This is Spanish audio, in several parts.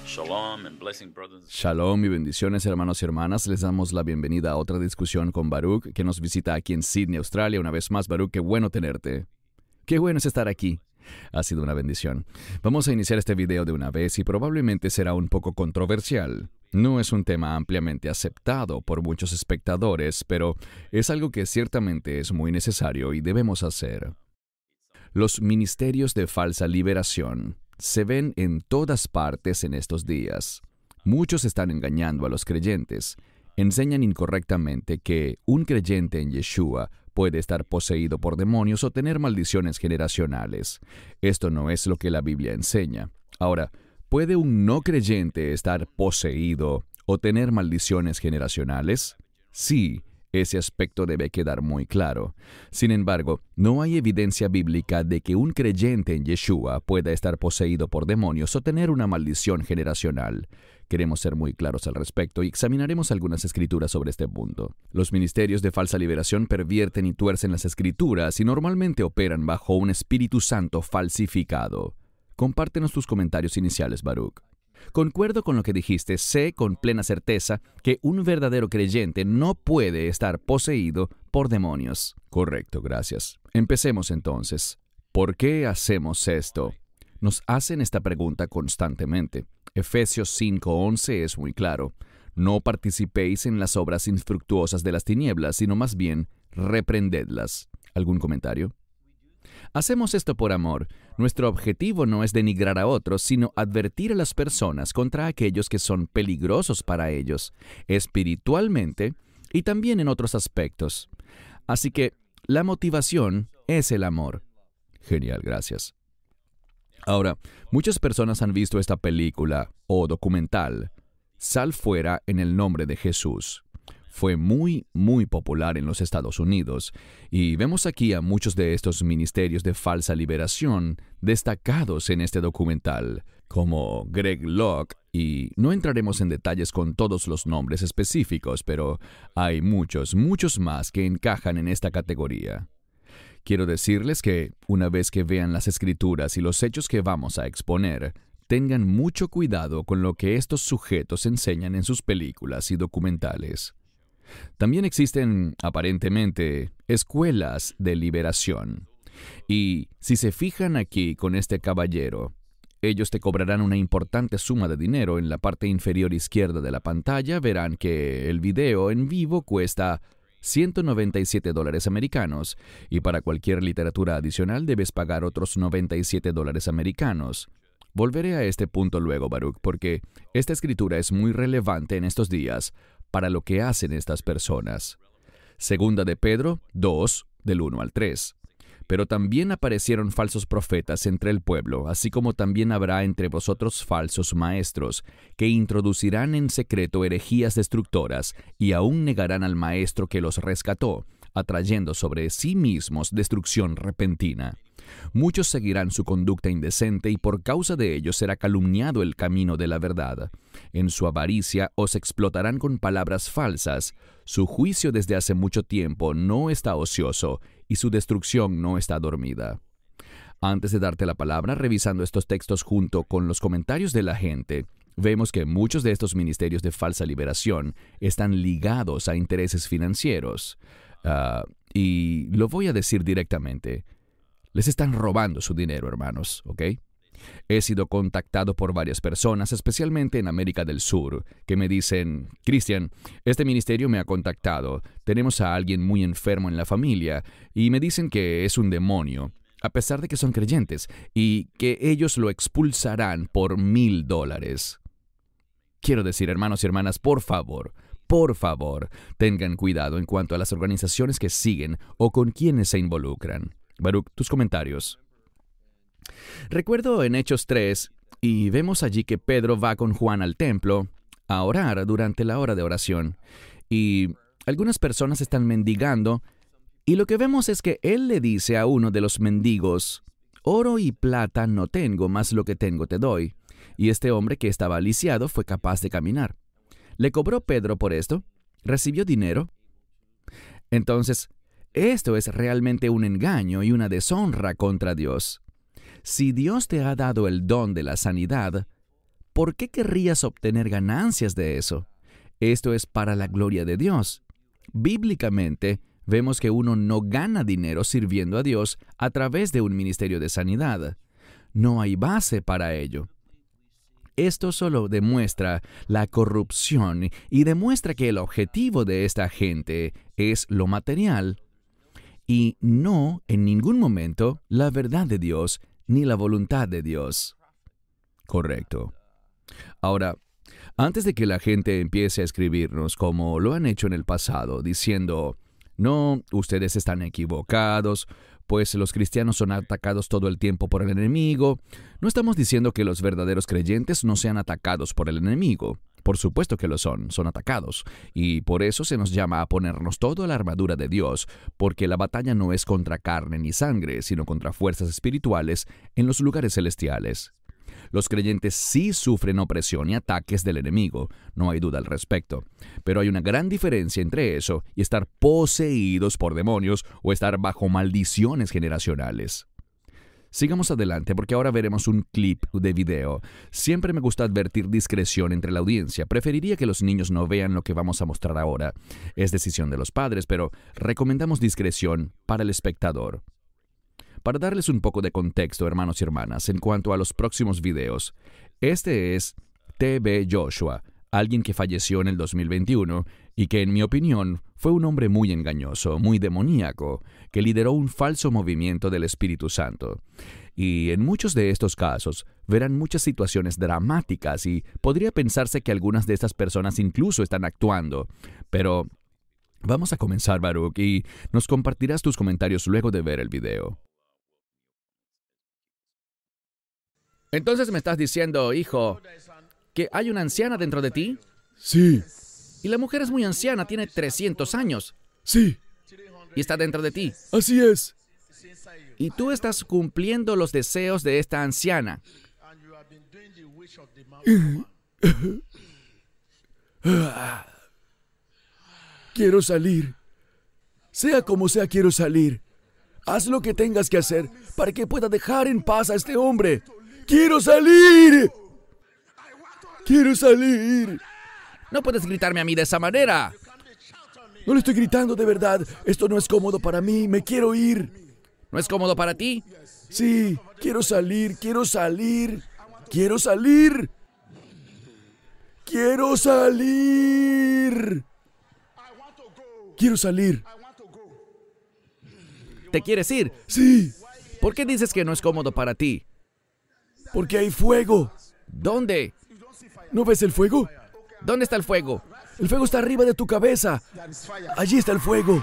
Shalom and blessing, brothers. Shalom y bendiciones, hermanos y hermanas. Les damos la bienvenida a otra discusión con Baruch, que nos visita aquí en Sydney, Australia. Una vez más, Baruch, qué bueno tenerte. Qué bueno es estar aquí. Ha sido una bendición. Vamos a iniciar este video de una vez y probablemente será un poco controversial. No es un tema ampliamente aceptado por muchos espectadores, pero es algo que ciertamente es muy necesario y debemos hacer. Los ministerios de falsa liberación se ven en todas partes en estos días. Muchos están engañando a los creyentes. Enseñan incorrectamente que un creyente en Yeshua puede estar poseído por demonios o tener maldiciones generacionales. Esto no es lo que la Biblia enseña. Ahora, ¿puede un no creyente estar poseído o tener maldiciones generacionales? Sí. Ese aspecto debe quedar muy claro. Sin embargo, no hay evidencia bíblica de que un creyente en Yeshua pueda estar poseído por demonios o tener una maldición generacional. Queremos ser muy claros al respecto y examinaremos algunas escrituras sobre este punto. Los ministerios de falsa liberación pervierten y tuercen las escrituras y normalmente operan bajo un Espíritu Santo falsificado. Compártenos tus comentarios iniciales, Baruch. Concuerdo con lo que dijiste. Sé con plena certeza que un verdadero creyente no puede estar poseído por demonios. Correcto, gracias. Empecemos entonces. ¿Por qué hacemos esto? Nos hacen esta pregunta constantemente. Efesios 5:11 es muy claro. No participéis en las obras infructuosas de las tinieblas, sino más bien reprendedlas. ¿Algún comentario? Hacemos esto por amor. Nuestro objetivo no es denigrar a otros, sino advertir a las personas contra aquellos que son peligrosos para ellos, espiritualmente y también en otros aspectos. Así que la motivación es el amor. Genial, gracias. Ahora, muchas personas han visto esta película o documental, Sal fuera en el nombre de Jesús. Fue muy popular en los Estados Unidos, y vemos aquí a muchos de estos ministerios de falsa liberación destacados en este documental, como Greg Locke, y no entraremos en detalles con todos los nombres específicos, pero hay muchos más que encajan en esta categoría. Quiero decirles que, una vez que vean las escrituras y los hechos que vamos a exponer, tengan mucho cuidado con lo que estos sujetos enseñan en sus películas y documentales. También existen, aparentemente, escuelas de liberación. Y si se fijan aquí con este caballero, ellos te cobrarán una importante suma de dinero. En la parte inferior izquierda de la pantalla verán que el video en vivo cuesta $197 americanos, y para cualquier literatura adicional debes pagar otros $97 americanos. Volveré a este punto luego, Baruch, porque esta escritura es muy relevante en estos días para lo que hacen estas personas. Segunda de Pedro 2, del 1 al 3. Pero también aparecieron falsos profetas entre el pueblo, así como también habrá entre vosotros falsos maestros, que introducirán en secreto herejías destructoras, y aún negarán al Maestro que los rescató, atrayendo sobre sí mismos destrucción repentina. Muchos seguirán su conducta indecente, y por causa de ello será calumniado el camino de la verdad. En su avaricia os explotarán con palabras falsas. Su juicio desde hace mucho tiempo no está ocioso, y su destrucción no está dormida. Antes de darte la palabra, revisando estos textos junto con los comentarios de la gente, vemos que muchos de estos ministerios de falsa liberación están ligados a intereses financieros. Y lo voy a decir directamente. Les están robando su dinero, hermanos, ¿ok? He sido contactado por varias personas, especialmente en América del Sur, que me dicen: Cristian, este ministerio me ha contactado. Tenemos a alguien muy enfermo en la familia y me dicen que es un demonio, a pesar de que son creyentes, y que ellos lo expulsarán por $1,000. Quiero decir, hermanos y hermanas, por favor, tengan cuidado en cuanto a las organizaciones que siguen o con quienes se involucran. Baruch, tus comentarios. Recuerdo en Hechos 3, y vemos allí que Pedro va con Juan al templo a orar durante la hora de oración, y algunas personas están mendigando, y lo que vemos es que él le dice a uno de los mendigos: oro y plata no tengo, mas lo que tengo te doy. Y este hombre, que estaba lisiado, fue capaz de caminar. ¿Le cobró Pedro por esto? ¿Recibió dinero? Entonces, esto es realmente un engaño y una deshonra contra Dios. Si Dios te ha dado el don de la sanidad, ¿por qué querrías obtener ganancias de eso? Esto es para la gloria de Dios. Bíblicamente, vemos que uno no gana dinero sirviendo a Dios a través de un ministerio de sanidad. No hay base para ello. Esto solo demuestra la corrupción y demuestra que el objetivo de esta gente es lo material y no, en ningún momento, la verdad de Dios ni la voluntad de Dios. Correcto. Ahora, antes de que la gente empiece a escribirnos como lo han hecho en el pasado, diciendo, no, ustedes están equivocados, pues los cristianos son atacados todo el tiempo por el enemigo, no estamos diciendo que los verdaderos creyentes no sean atacados por el enemigo. Por supuesto que lo son atacados, y por eso se nos llama a ponernos toda la armadura de Dios, porque la batalla no es contra carne ni sangre, sino contra fuerzas espirituales en los lugares celestiales. Los creyentes sí sufren opresión y ataques del enemigo, no hay duda al respecto. Pero hay una gran diferencia entre eso y estar poseídos por demonios o estar bajo maldiciones generacionales. Sigamos adelante porque ahora veremos un clip de video. Siempre me gusta advertir discreción entre la audiencia. Preferiría que los niños no vean lo que vamos a mostrar ahora. Es decisión de los padres, pero recomendamos discreción para el espectador. Para darles un poco de contexto, hermanos y hermanas, en cuanto a los próximos videos, este es T.B. Joshua, alguien que falleció en el 2021 y que, en mi opinión, fue un hombre muy engañoso, muy demoníaco, que lideró un falso movimiento del Espíritu Santo. Y en muchos de estos casos verán muchas situaciones dramáticas y podría pensarse que algunas de estas personas incluso están actuando. Pero vamos a comenzar, Baruch, y nos compartirás tus comentarios luego de ver el video. Entonces me estás diciendo, hijo, que hay una anciana dentro de ti. Sí. Y la mujer es muy anciana, tiene 300 años. Sí. Y está dentro de ti. Así es. Y tú estás cumpliendo los deseos de esta anciana. Quiero salir. Sea como sea, quiero salir. Haz lo que tengas que hacer para que pueda dejar en paz a este hombre. ¡Quiero salir! ¡Quiero salir! No puedes gritarme a mí de esa manera. No le estoy gritando de verdad. Esto no es cómodo para mí. Me quiero ir. ¿No es cómodo para ti? Sí, quiero salir, quiero salir. ¡Quiero salir! ¡Quiero salir! ¡Quiero salir! ¿Te quieres ir? Sí, ¿Por qué dices que no es cómodo para ti? porque hay fuego. ¿Dónde? ¿No ves el fuego? ¿Dónde está el fuego? El fuego está arriba de tu cabeza. Allí está el fuego.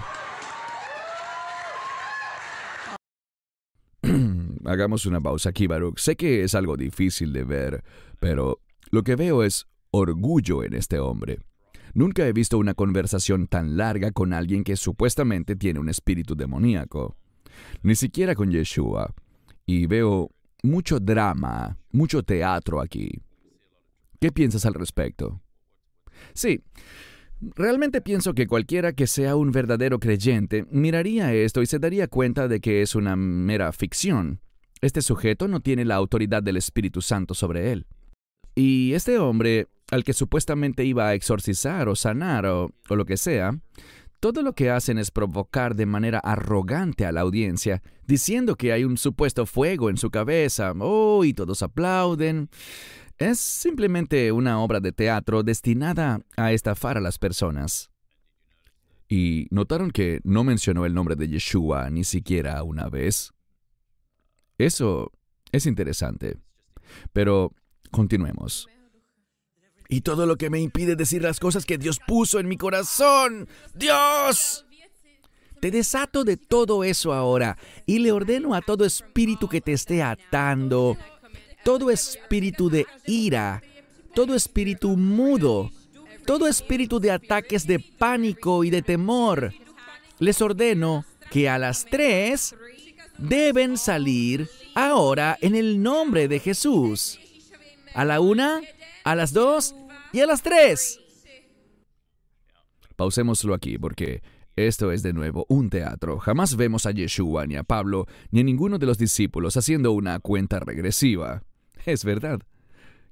Hagamos una pausa aquí, Baruch. Sé que es algo difícil de ver, pero lo que veo es orgullo en este hombre. Nunca he visto una conversación tan larga con alguien que supuestamente tiene un espíritu demoníaco. Ni siquiera con Yeshua. Y veo mucho drama, mucho teatro aquí. ¿Qué piensas al respecto? Sí, realmente pienso que cualquiera que sea un verdadero creyente miraría esto y se daría cuenta de que es una mera ficción. Este sujeto no tiene la autoridad del Espíritu Santo sobre él. Y este hombre, al que supuestamente iba a exorcizar o sanar o lo que sea, todo lo que hacen es provocar de manera arrogante a la audiencia, diciendo que hay un supuesto fuego en su cabeza. Y todos aplauden. Es simplemente una obra de teatro destinada a estafar a las personas. ¿Y notaron que no mencionó el nombre de Yeshua ni siquiera una vez? Eso es interesante. Pero continuemos. Y todo lo que me impide decir las cosas que Dios puso en mi corazón. ¡Dios! Te desato de todo eso ahora y le ordeno a todo espíritu que te esté atando, todo espíritu de ira, todo espíritu mudo, todo espíritu de ataques de pánico y de temor. Les ordeno que a las 3 deben salir ahora en el nombre de Jesús. A la 1, a las 2 y a las 3. Pausémoslo aquí porque esto es de nuevo un teatro. Jamás vemos a Yeshua, ni a Pablo, ni a ninguno de los discípulos haciendo una cuenta regresiva. Es verdad.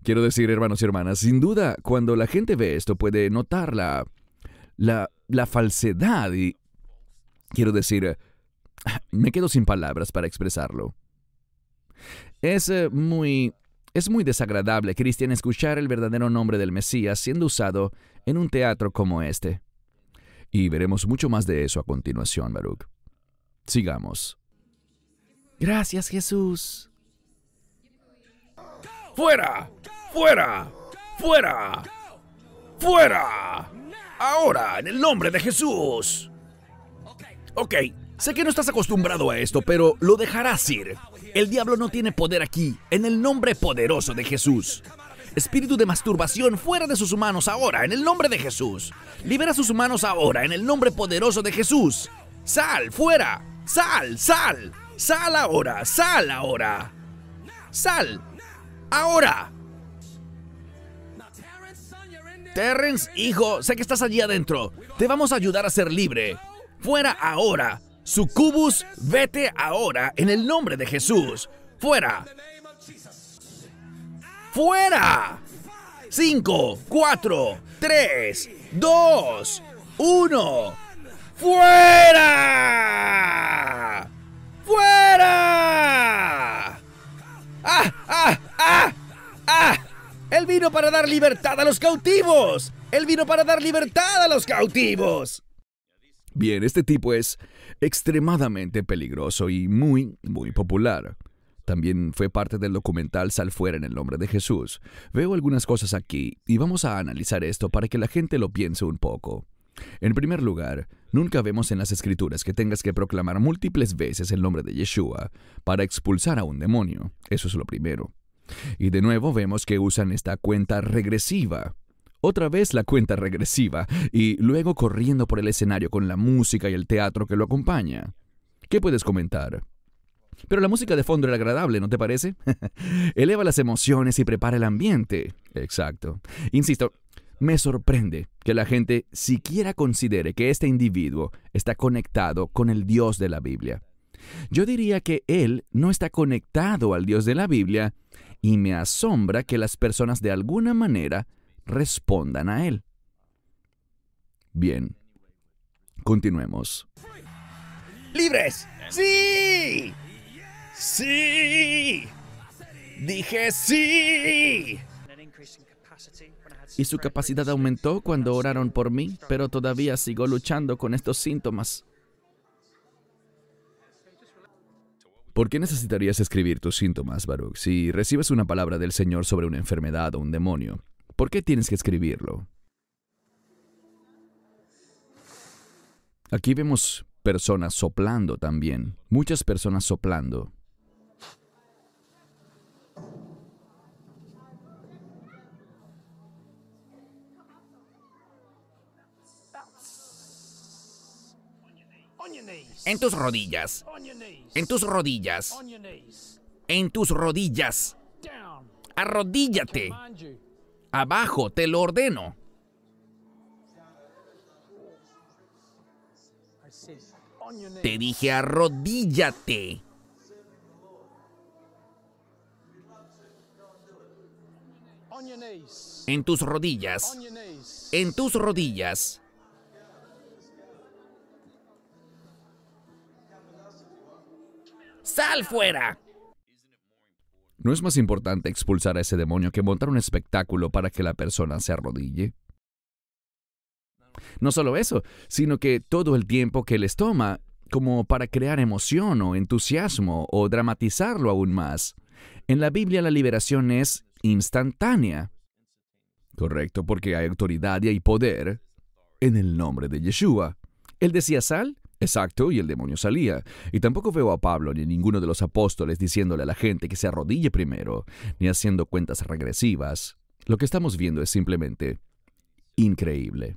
Quiero decir, hermanos y hermanas, sin duda, cuando la gente ve esto puede notar la falsedad y, quiero decir, me quedo sin palabras para expresarlo. Es muy desagradable, Cristian, escuchar el verdadero nombre del Mesías siendo usado en un teatro como este. Y veremos mucho más de eso a continuación, Baruch. Sigamos. Gracias, Jesús. ¡Fuera! ¡Fuera! ¡Fuera! ¡Fuera! Ahora, en el nombre de Jesús. Ok, sé que no estás acostumbrado a esto, pero lo dejarás ir. El diablo no tiene poder aquí, en el nombre poderoso de Jesús. Espíritu de masturbación, fuera de sus manos ahora, en el nombre de Jesús. Libera sus manos ahora, en el nombre poderoso de Jesús. ¡Sal, fuera! ¡Sal, sal! ¡Sal ahora! ¡Sal ahora! ¡Sal! ¡Ahora! Terrence, hijo, sé que estás allí adentro. Te vamos a ayudar a ser libre. ¡Fuera ahora! Sucubus, vete ahora, en el nombre de Jesús. ¡Fuera! ¡Fuera! 5, 4, 3, 2, 1. ¡Fuera! ¡Fuera! ¡Ah, ah, ah! ¡Ah! ¡Él vino para dar libertad a los cautivos! ¡Él vino para dar libertad a los cautivos! Bien, este tipo es extremadamente peligroso y muy popular. También fue parte del documental Sal fuera en el nombre de Jesús. Veo algunas cosas aquí y vamos a analizar esto para que la gente lo piense un poco. En primer lugar, nunca vemos en las Escrituras que tengas que proclamar múltiples veces el nombre de Yeshua para expulsar a un demonio. Eso es lo primero. Y de nuevo vemos que usan esta cuenta regresiva. Otra vez la cuenta regresiva y luego corriendo por el escenario con la música y el teatro que lo acompaña. ¿Qué puedes comentar? Pero la música de fondo era agradable, ¿no te parece? Eleva las emociones y prepara el ambiente. Exacto. Insisto, me sorprende que la gente siquiera considere que este individuo está conectado con el Dios de la Biblia. Yo diría que él no está conectado al Dios de la Biblia y me asombra que las personas de alguna manera respondan a él. Bien, continuemos. ¡Libres! ¡Sí! ¡Sí! ¡Dije sí! Y su capacidad aumentó cuando oraron por mí, pero todavía sigo luchando con estos síntomas. ¿Por qué necesitarías escribir tus síntomas, Baruch? Si recibes una palabra del Señor sobre una enfermedad o un demonio, ¿por qué tienes que escribirlo? Aquí vemos personas soplando también, muchas personas soplando. En tus rodillas. En tus rodillas. En tus rodillas. Arrodíllate. Abajo, te lo ordeno. Te dije arrodíllate. En tus rodillas. En tus rodillas. ¡Sal fuera! ¿No es más importante expulsar a ese demonio que montar un espectáculo para que la persona se arrodille? No solo eso, sino que todo el tiempo que les toma, como para crear emoción o entusiasmo o dramatizarlo aún más. En la Biblia la liberación es instantánea. Correcto, porque hay autoridad y hay poder en el nombre de Yeshua. Él decía sal, exacto, y el demonio salía. Y tampoco veo a Pablo ni a ninguno de los apóstoles diciéndole a la gente que se arrodille primero, ni haciendo cuentas regresivas. Lo que estamos viendo es simplemente increíble.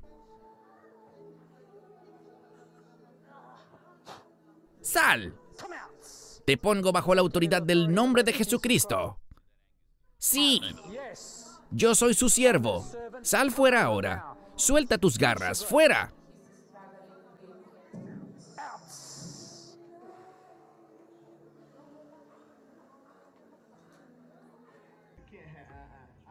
¡Sal! Te pongo bajo la autoridad del nombre de Jesucristo. Sí. Yo soy su siervo. Sal fuera ahora. Suelta tus garras. ¡Fuera!